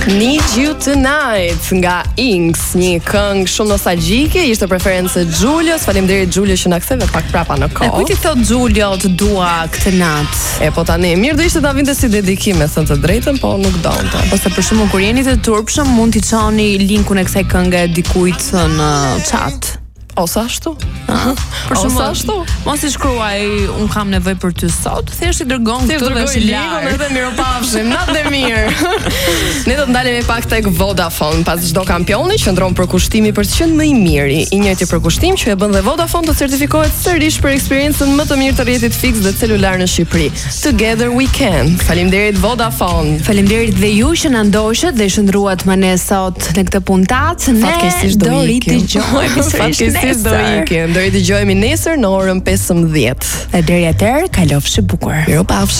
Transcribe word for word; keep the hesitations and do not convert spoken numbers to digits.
Need You Tonight nga Inks, një këngë shumë nostalgjike, ishte preferencë e Xhulios. Faleminderit Xhulio që na ktheve pak prapa në kohë. E kujt i thot Xhulio të dua këtë natë? E po tani, mirë do ishte ta vinte si dedikim, me thënë të drejtën, po nuk donte. Ose për shembull kur jeni të turpshëm mund t'i çoni linkun e kësaj këngë dikujt në chat. Ose ashtu. Për shembull ashtu. Mos i shkruaj un kam nevojë për ty sot, thjesht i dërgon këtë dhe është linkun edhe miropafshim. Natë e mirë. Ne do të ndalemi pak tek Vodafone. Pas çdo kampioni qëndron për kushtimi për të qenë më i miri. I njëjti përkushtim që e bën dhe Vodafone të certifikohet sërish për eksperiencën më të mirë të rrjetit fiks dhe celular në Shqipëri. Together we can. Faleminderit Vodafone. Faleminderit dhe ju që na ndoqët dhe shndruat më ne sot në këtë puntat. Ne do rritë dëgjojmë sërish. Do ikim, do i dëgjojmë nesër në orën pesëmbëdhjetë. E deri atëherë, kalofshi bukur. Miropafshim.